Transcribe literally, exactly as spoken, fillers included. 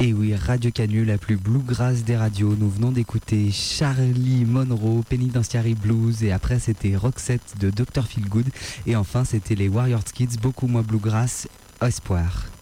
Et oui, Radio Canu, la plus bluegrass des radios. Nous venons d'écouter Charlie Monroe, Penitentiary Blues, et après c'était Roxette de docteur Feelgood, et enfin c'était les Warriors Kids, beaucoup moins bluegrass, Espoir.